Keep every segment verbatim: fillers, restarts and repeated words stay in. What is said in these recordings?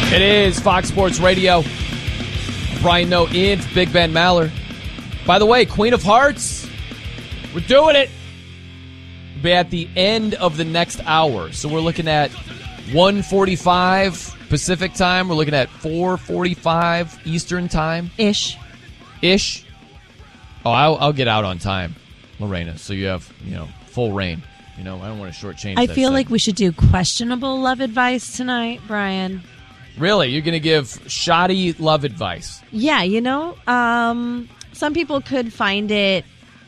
It is Fox Sports Radio. Brian Noe in for Big Ben Maller. By the way, Queen of Hearts, we're doing it. We'll be at the end of the next hour. So we're looking at one forty-five Pacific time. We're looking at four forty-five Eastern time. Ish. Ish. Oh, I'll, I'll get out on time, Lorena, so you have, you know, full reign. You know, I don't want to shortchange I that feel segment. like we should do questionable love advice tonight, Brian. Really? You're going to give shoddy love advice? Yeah, you know, um, some people could find it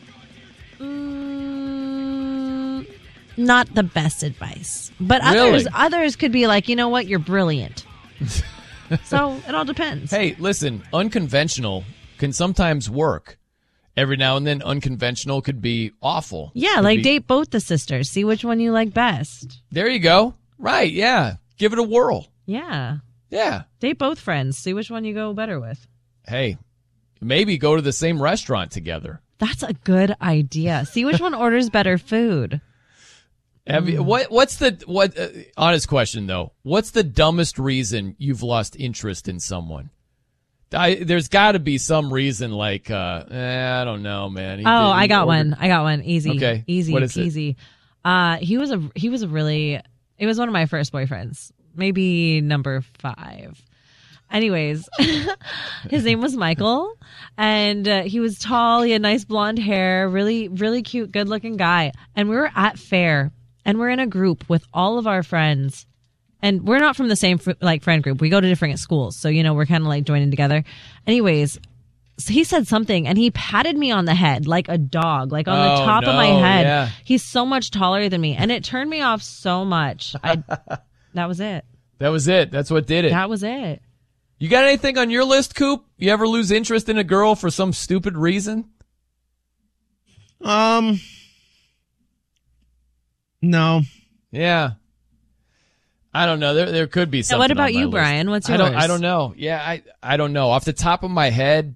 mm, not the best advice. But really? others others could be like, you know what, you're brilliant. So it all depends. Hey, listen, unconventional can sometimes work. Every now and then, unconventional could be awful. Yeah, could like be... date both the sisters. See which one you like best. There you go. Right, yeah. Give it a whirl. Yeah. Yeah. Date both friends. See which one you go better with. Hey, maybe go to the same restaurant together. That's a good idea. See which one orders better food. Have you, what? What's the what? Uh, honest question though. What's the dumbest reason you've lost interest in someone? I, there's got to be some reason, like uh, eh, I don't know, man. He oh, did, he I got ordered... one. I got one. Easy. Okay. Easy. What is easy. It? Uh, he was a he was a really. It was one of my first boyfriends. Maybe number five. Anyways, his name was Michael, and uh, he was tall. He had nice blonde hair, really, really cute, good-looking guy. And we were at fair, and we're in a group with all of our friends, and we're not from the same like friend group. We go to different schools, so you know we're kind of like joining together. Anyways, so he said something, and he patted me on the head like a dog, like on oh, the top no, of my head. Yeah. He's so much taller than me, and it turned me off so much. I. That was it. That was it. That's what did it. That was it. You got anything on your list, Coop? You ever lose interest in a girl for some stupid reason? Um, no. Yeah. I don't know. There there could be something. What about on my you, list. Brian? What's yours? I don't I don't know. Yeah, I I don't know. Off the top of my head,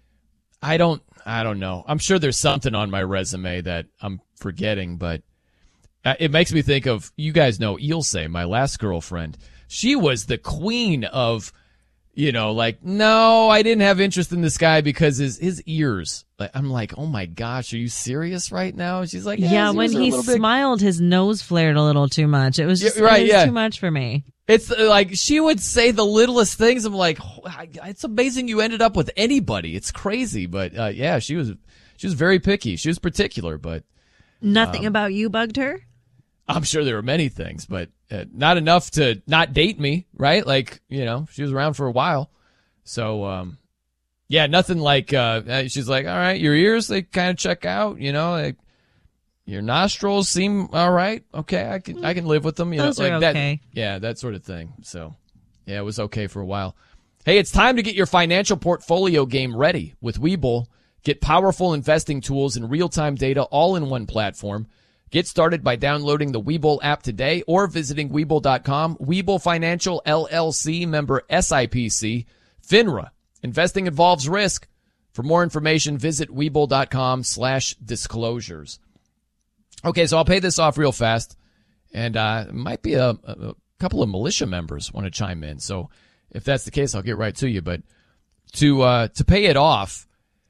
I don't I don't know. I'm sure there's something on my resume that I'm forgetting, but it makes me think of, you guys know Ilse, my last girlfriend. She was the queen of, you know, like, no, I didn't have interest in this guy because his his ears. Like, I'm like, oh my gosh, are you serious right now? She's like, yeah, yeah when he smiled, his nose flared a little too much. It was just yeah, right, it was yeah. too much for me. It's like, she would say the littlest things. I'm like, oh, it's amazing you ended up with anybody. It's crazy. But, uh, yeah, she was, she was very picky. She was particular, but. Nothing um, about you bugged her? I'm sure there were many things, but uh, not enough to not date me, right? Like, you know, she was around for a while. So, um, yeah, nothing like, uh, she's like, all right, your ears, they kind of check out, you know, like, your nostrils seem all right. Okay, I can, I can live with them. You Those know, like are okay. that. Yeah, that sort of thing. So, yeah, it was okay for a while. Hey, it's time to get your financial portfolio game ready with Webull. Get powerful investing tools and real-time data all in one platform. Get started by downloading the Webull app today or visiting Webull dot com. Webull Financial, L L C, member S I P C, FINRA. Investing involves risk. For more information, visit Webull dot com slash disclosures. Okay, so I'll pay this off real fast. And uh, it might be a, a couple of militia members want to chime in. So if that's the case, I'll get right to you. But to uh, to pay it off,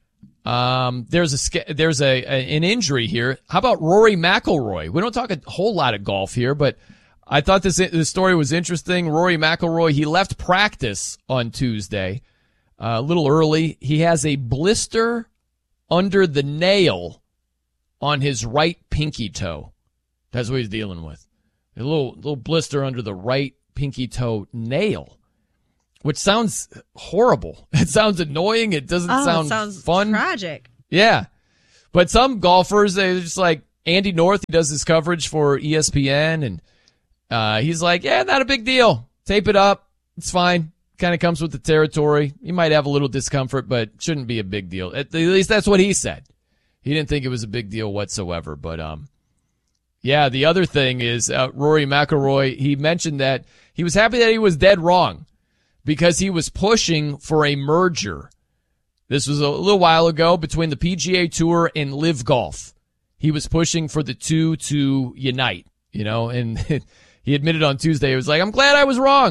Um, there's a there's a, a an injury here. How about Rory McIlroy? We don't talk a whole lot of golf here, but I thought this this story was interesting. Rory McIlroy, he left practice on Tuesday, uh, a little early. He has a blister under the nail on his right pinky toe. That's what he's dealing with. A little little blister under the right pinky toe nail. Which sounds horrible. It sounds annoying. It doesn't oh, sound it sounds fun. Tragic. Yeah. But some golfers, they're just like Andy North. He does his coverage for E S P N, and uh, he's like, yeah, not a big deal. Tape it up. It's fine. Kind of comes with the territory. You might have a little discomfort, but shouldn't be a big deal. At least that's what he said. He didn't think it was a big deal whatsoever. But um, yeah, the other thing is uh, Rory McIlroy, he mentioned that he was happy that he was dead wrong, because he was pushing for a merger. This was a little while ago between the P G A Tour and Live Golf. He was pushing for the two to unite, you know, and he admitted on Tuesday, he was like, I'm glad I was wrong.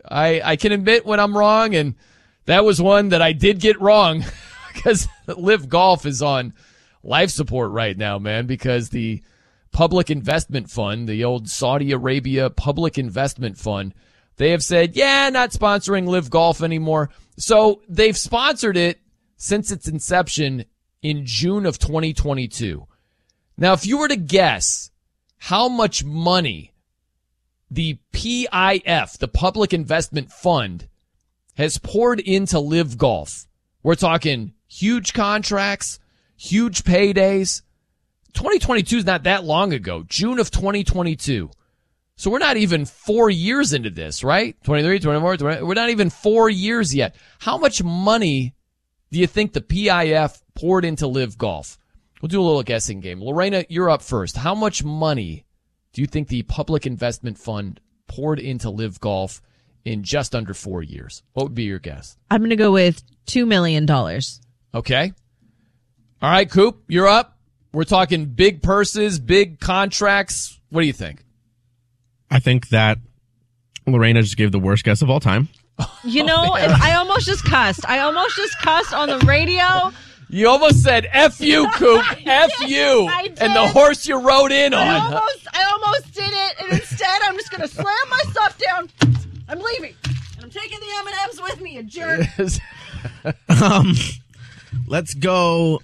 I, I can admit when I'm wrong, and that was one that I did get wrong because Live Golf is on life support right now, man, because the Public Investment Fund, the old Saudi Arabia Public Investment Fund, they have said, yeah, not sponsoring Live Golf anymore. So they've sponsored it since its inception in June of twenty twenty-two. Now, if you were to guess how much money the P I F, the Public Investment Fund, has poured into Live Golf, we're talking huge contracts, huge paydays. twenty twenty-two is not that long ago, June of twenty twenty-two. So we're not even four years into this, right? twenty-three, twenty-four, twenty, we're not even four years yet. How much money do you think the P I F poured into Live Golf? We'll do a little guessing game. Lorena, you're up first. How much money do you think the Public Investment Fund poured into Live Golf in just under four years? What would be your guess? I'm going to go with two million dollars. Okay. All right, Coop, you're up. We're talking big purses, big contracts. What do you think? I think that Lorena just gave the worst guess of all time. You know, if I almost just cussed. I almost just cussed on the radio. You almost said F you, Coop. F you. I did. And the horse you rode in on. I almost, I almost did it, and instead I'm just going to slam my stuff down. I'm leaving. And I'm taking the M and M's with me, you jerk. um, let's go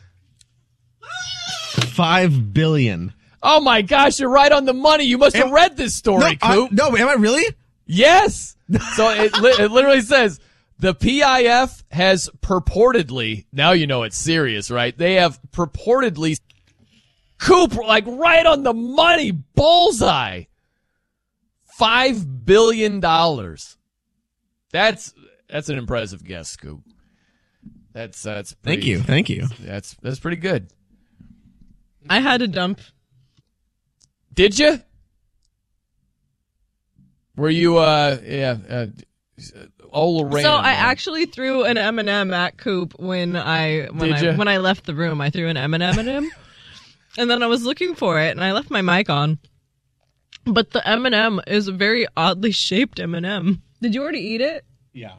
five billion. Oh, my gosh, you're right on the money. You must have Am, read this story, no, Coop. I, no, am I really? Yes. So it, li- it literally says the P I F has purportedly, now you know it's serious, right? They have purportedly, Coop, like right on the money, bullseye, five billion dollars. That's, that's an impressive guess, Scoop. That's, that's pretty, Thank you. Thank you. That's, that's pretty good. I had to dump. Did you? Were you, uh, yeah, uh, oh, Lorena. So I man. actually threw an M and M at Coop when I when Did I ya? when I left the room. I threw an M and M at him, and then I was looking for it, and I left my mic on. But the M and M is a very oddly shaped M and M. Did you already eat it? Yeah.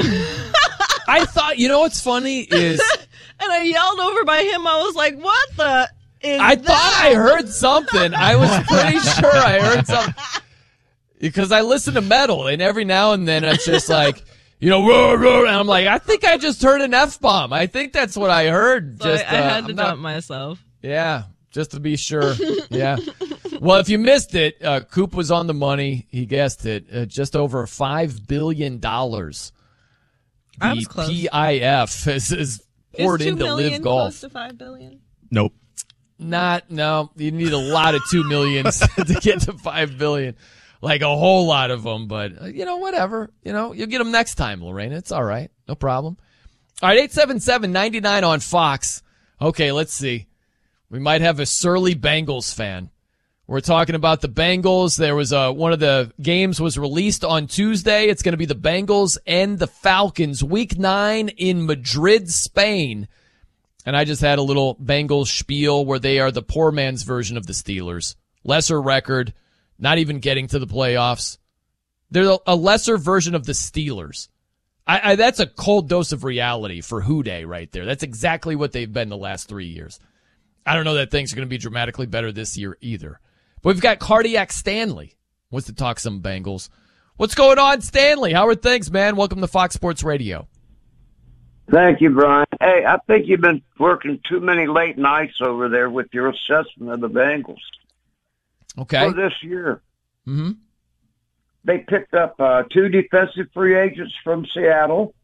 I thought, you know what's funny is And I yelled over by him. I was like, "What the is I that?" thought I heard something. I was pretty sure I heard something. Because I listen to metal, and every now and then it's just like, you know, roar, roar, and I'm like, I think I just heard an F-bomb. I think that's what I heard. So just, I, I uh, had to I'm dump not- myself. Yeah, just to be sure. Yeah. Well, if you missed it, uh, Coop was on the money. He guessed it. Uh, just over five billion dollars. I The was close. P I F is, is poured is two into million Live Golf. close to five billion? Nope. Not, no. You need a lot of two millions to get to five billion. Like a whole lot of them, but uh, you know, whatever. You know, you'll get them next time, Lorena. It's all right. No problem. All right, eight seven seven, nine nine on Fox. Okay, let's see. We might have a surly Bengals fan. We're talking about the Bengals. There was a, one of the games was released on Tuesday. It's going to be the Bengals and the Falcons, week nine in Madrid, Spain. And I just had a little Bengals spiel where they are the poor man's version of the Steelers. Lesser record, not even getting to the playoffs. They're a lesser version of the Steelers. I, I that's a cold dose of reality for Houday right there. That's exactly what they've been the last three years. I don't know that things are going to be dramatically better this year either. But we've got Cardiac Stanley. Wants to talk some Bengals. What's going on, Stanley? How are things, man? Welcome to Fox Sports Radio. Thank you, Brian. Hey, I think you've been working too many late nights over there with your assessment of the Bengals. Okay. For this year, Mm-hmm. they picked up uh, two defensive free agents from Seattle.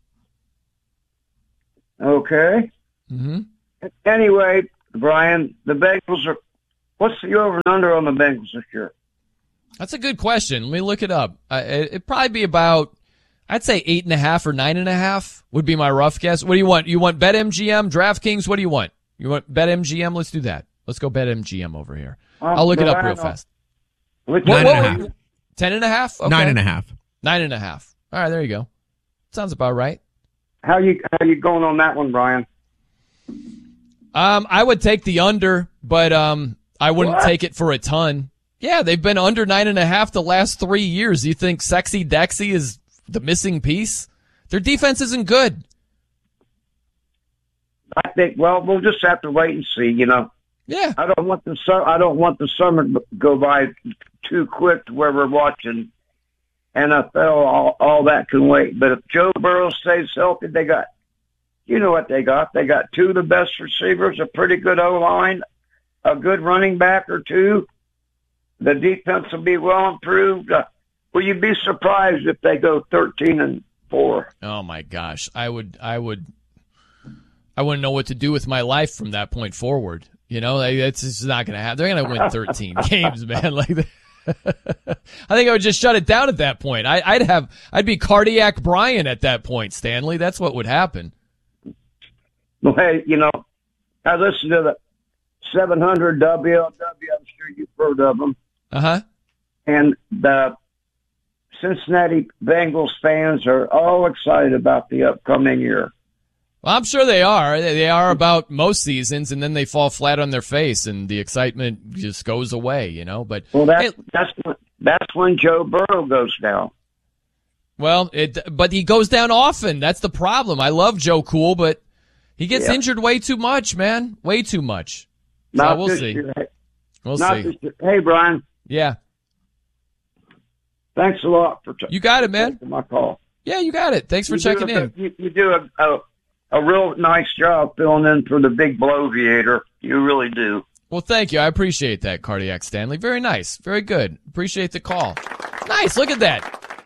Okay. Mm-hmm. Anyway, Brian, the Bengals are. What's the over and under on the Bengals this year? That's a good question. Let me look it up. Uh, it, it'd probably be about, I'd say eight and a half or nine and a half would be my rough guess. What do you want? You want BetMGM, DraftKings? What do you want? You want BetMGM? Let's do that. Let's go BetMGM over here. Um, I'll look it up Brian, real I'll- fast. Which Nine What- and a what- half. Ten and a half? Okay. Nine and a half. Nine and a half. All right, there you go. Sounds about right. How you how you going on that one, Brian? Um, I would take the under, but um, I wouldn't What? take it for a ton. Yeah, they've been under nine and a half the last three years. You think Sexy Dexy is the missing piece? Their defense isn't good. I think. Well, we'll just have to wait and see. You know. Yeah. I don't want the su- I don't want the summer to go by too quick to where we're watching N F L. All, all that can wait. But if Joe Burrow stays healthy, they got, you know what they got? They got two of the best receivers, a pretty good O line, a good running back or two. The defense will be well improved. Uh, will you be surprised if they go thirteen and four? Oh my gosh, I would, I would, I wouldn't know what to do with my life from that point forward. You know, like, it's just not going to happen. They're going to win thirteen games, man. Like, I think I would just shut it down at that point. I, I'd have, I'd be cardiac Brian at that point, Stanley. That's what would happen. Well, hey, you know, I listened to the seven hundred W L W. I'm sure you've heard of them. Uh huh. And the Cincinnati Bengals fans are all excited about the upcoming year. Well, I'm sure they are. They are about most seasons, and then they fall flat on their face, and the excitement just goes away, you know. But well, that's hey, that's when, that's when Joe Burrow goes down. Well, it but he goes down often. That's the problem. I love Joe Cool, but he gets yeah. injured way too much, man. Way too much. So Not we'll this see. year. We'll Not see. this year. Hey, Brian. Yeah. Thanks a lot for t- you got it, man. for my call. Yeah, you got it. Thanks for you checking a, in. You, you do a, a a real nice job filling in for the big bloviator. You really do. Well, thank you. I appreciate that, Cardiac Stanley. Very nice. Very good. Appreciate the call. Nice. Look at that.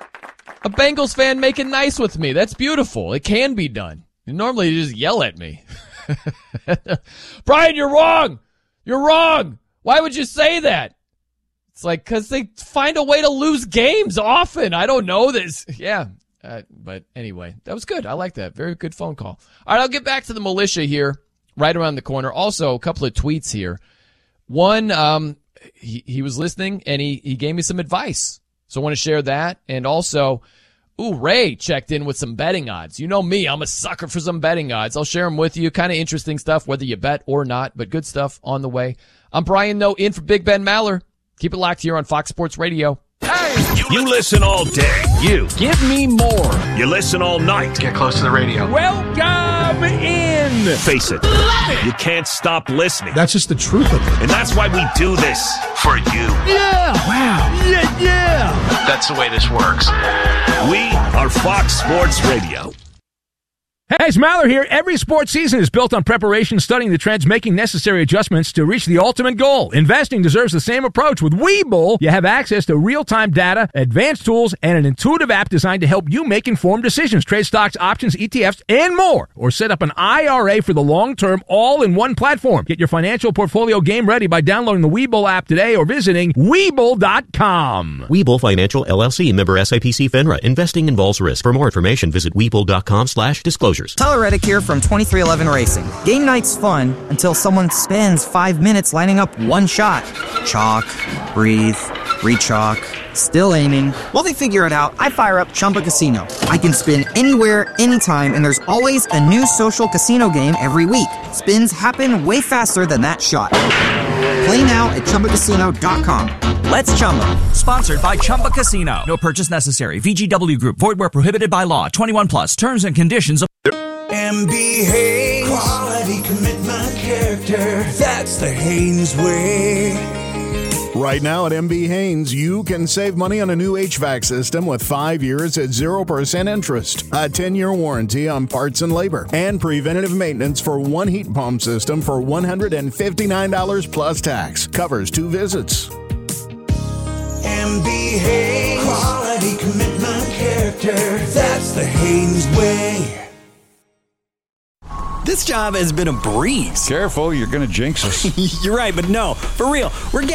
A Bengals fan making nice with me. That's beautiful. It can be done. Normally you just yell at me. Brian, you're wrong. You're wrong. Why would you say that? It's like, because they find a way to lose games often. I don't know this. Yeah. Uh, but anyway, that was good. I like that. Very good phone call. All right, I'll get back to the militia here right around the corner. Also, a couple of tweets here. One, um, he, he was listening, and he, he gave me some advice. So I want to share that. And also, ooh, Ray checked in with some betting odds. You know me. I'm a sucker for some betting odds. I'll share them with you. Kind of interesting stuff, whether you bet or not, but good stuff on the way. I'm Brian Noe, in for Big Ben Maller. Keep it locked here on Fox Sports Radio. Hey, you, you listen all day. You. Give me more. You listen all night. Get close to the radio. Welcome in. Face it. Love it. You can't stop listening. That's just the truth of it. And that's why we do this. For you. Yeah. Wow. Yeah, yeah. That's the way this works. We are Fox Sports Radio. Hey, it's Maller here. Every sports season is built on preparation, studying the trends, making necessary adjustments to reach the ultimate goal. Investing deserves the same approach. With Webull, you have access to real-time data, advanced tools, and an intuitive app designed to help you make informed decisions. Trade stocks, options, E T Fs, and more. Or set up an I R A for the long term, all in one platform. Get your financial portfolio game ready by downloading the Webull app today or visiting Webull dot com. Webull Financial, L L C, member S I P C FINRA. Investing involves risk. For more information, visit Webull dot com slash disclosures. Tyler Reddick here from twenty-three eleven Racing. Game night's fun until someone spends five minutes lining up one shot. Chalk, breathe, re-chalk, still aiming. While they figure it out, I fire up Chumba Casino. I can spin anywhere, anytime, and there's always a new social casino game every week. Spins happen way faster than that shot. Play now at Chumba Casino dot com. Let's Chumba. Sponsored by Chumba Casino. No purchase necessary. V G W Group. Void where prohibited by law. twenty-one plus. Terms and conditions of... M B Haynes. Quality, commitment, character. That's the Haynes way. Right now at M B Haynes, you can save money on a new H V A C system with five years at zero percent interest, a ten-year warranty on parts and labor, and preventative maintenance for one heat pump system for one hundred fifty-nine dollars plus tax. Covers two visits. M B Haynes. Quality, commitment, character. That's the Haynes way. This job has been a breeze. Careful, you're going to jinx us. You're right, but no, for real, we're getting